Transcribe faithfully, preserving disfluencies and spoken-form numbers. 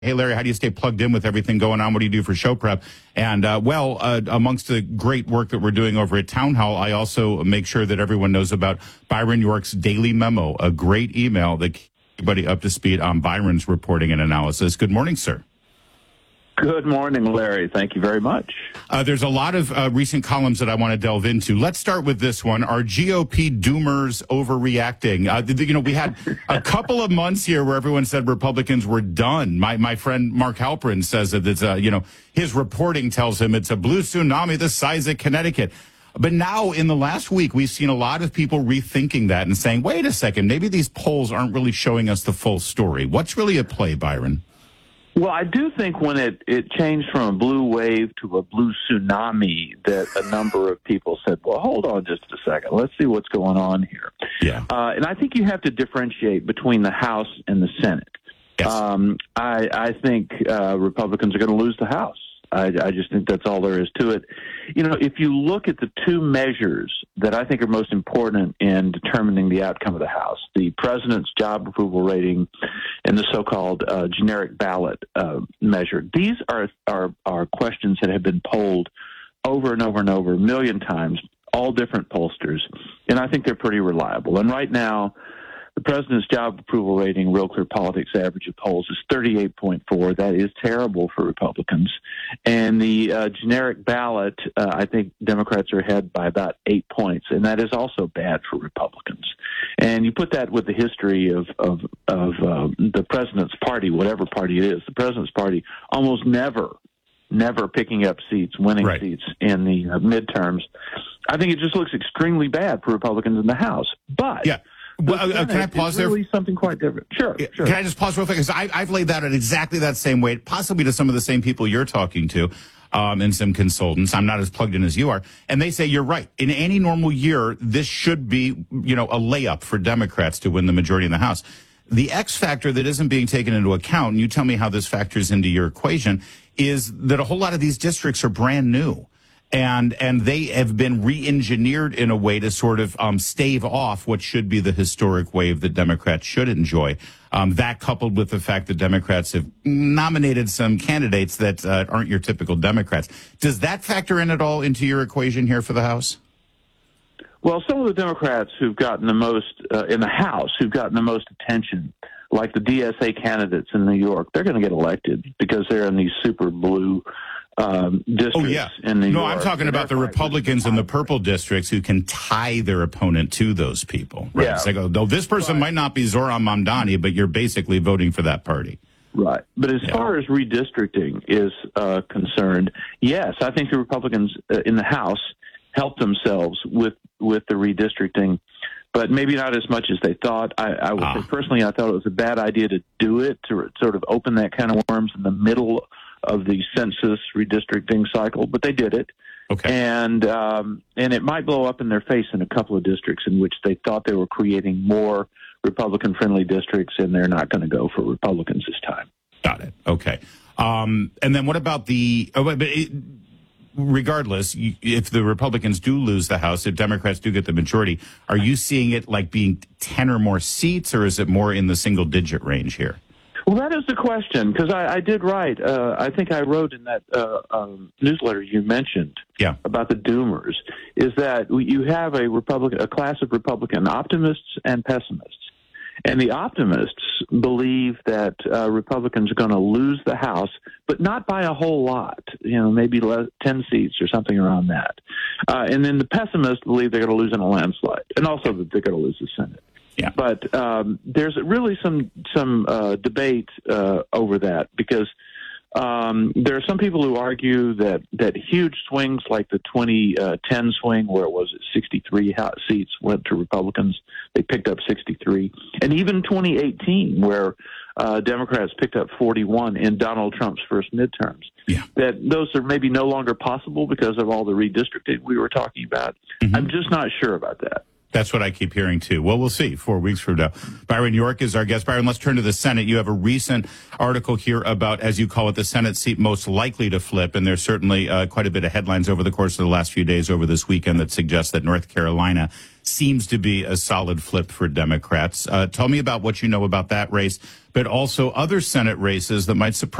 Hey, Larry, how do you stay plugged in with everything going on? What do you do for show prep? And, uh, well, uh, amongst the great work that we're doing over at Town Hall, I also make sure that everyone knows about Byron York's Daily Memo, a great email that keeps everybody up to speed on Byron's reporting and analysis. Good morning, sir. Good morning, Larry. Thank you very much. Uh, there's a lot of uh, recent columns that I want to delve into. Let's start with this one. Are G O P doomers overreacting? Uh, you know, we had a couple of months here where everyone said Republicans were done. My my friend Mark Halperin says that it's, uh, you know, his reporting tells him it's a blue tsunami the size of Connecticut. But now, in the last week, we've seen a lot of people rethinking that and saying, wait a second, maybe these polls aren't really showing us the full story. What's really at play, Byron? Well, I do think when it, it changed from a blue wave to a blue tsunami that a number of people said, well, hold on just a second. Let's see what's going on here. Yeah. Uh, and I think you have to differentiate between the House and the Senate. Yes. Um, I, I think uh, Republicans are going to lose the House. I, I just think that's all there is to it. You know, if you look at the two measures that I think are most important in determining the outcome of the House, the president's job approval rating and the so-called uh, generic ballot uh, measure, these are, are, are questions that have been polled over and over and over a million times, all different pollsters, and I think they're pretty reliable. And right now, the president's job approval rating, Real Clear Politics average of polls, is thirty-eight point four. That is terrible for Republicans. And the uh, generic ballot, uh, I think Democrats are ahead by about eight points, and that is also bad for Republicans. And you put that with the history of of, of uh, the president's party, whatever party it is, the president's party almost never, never picking up seats, winning right. seats in the uh, midterms. I think it just looks extremely bad for Republicans in the House. But yeah. Well, uh, can I pause there? Really something quite different. Sure, sure. Can I just pause real quick? Because I've laid that out exactly that same way, possibly to some of the same people you're talking to, um, and some consultants. I'm not as plugged in as you are. And they say, you're right. In any normal year, this should be, you know, a layup for Democrats to win the majority in the House. The X factor that isn't being taken into account, and you tell me how this factors into your equation, is that a whole lot of these districts are brand new. And and they have been re-engineered in a way to sort of um, stave off what should be the historic wave that Democrats should enjoy. Um, that coupled with the fact that Democrats have nominated some candidates that uh, aren't your typical Democrats. Does that factor in at all into your equation here for the House? Well, some of the Democrats who've gotten the most uh, in the House, who've gotten the most attention, like the D S A candidates in New York, they're going to get elected because they're in these super blue Um, districts oh, yeah. in New no, York. I'm talking about the Republicans in the purple districts who can tie their opponent to those people. Right? Yeah. It's like, oh, though this person right. might not be Zohran Mamdani, but you're basically voting for that party. Right. But as yeah. far as redistricting is uh, concerned, yes, I think the Republicans uh, in the House helped themselves with, with the redistricting, but maybe not as much as they thought. I, I would ah. say personally, I thought it was a bad idea to do it, to sort of open that can of worms in the middle of the census redistricting cycle, but they did it. Okay. And um, and it might blow up in their face in a couple of districts in which they thought they were creating more Republican-friendly districts, and they're not going to go for Republicans this time. Got it. Okay. Um, and then what about the oh, but it, regardless, you, if the Republicans do lose the House, if Democrats do get the majority, are you seeing it like being ten or more seats, or is it more in the single-digit range here? Well, that is the question, because I, I did write, uh, I think I wrote in that uh, um, newsletter you mentioned yeah. about the doomers, is that you have a Republican, a class of Republican optimists and pessimists. And the optimists believe that uh, Republicans are going to lose the House, but not by a whole lot, you know, maybe less, ten seats or something around that. Uh, and then the pessimists believe they're going to lose in a landslide, and also that they're going to lose the Senate. Yeah. But um, there's really some some uh, debate uh, over that, because um, there are some people who argue that, that huge swings like the twenty ten swing, where it was sixty-three seats went to Republicans, they picked up sixty-three, and even twenty eighteen, where uh, Democrats picked up forty-one in Donald Trump's first midterms, yeah. that those are maybe no longer possible because of all the redistricting we were talking about. Mm-hmm. I'm just not sure about that. That's what I keep hearing, too. Well, we'll see four weeks from now. Byron York is our guest. Byron, let's turn to the Senate. You have a recent article here about, as you call it, the Senate seat most likely to flip. And there's certainly uh, quite a bit of headlines over the course of the last few days over this weekend that suggest that North Carolina seems to be a solid flip for Democrats. Uh, tell me about what you know about that race, but also other Senate races that might surprise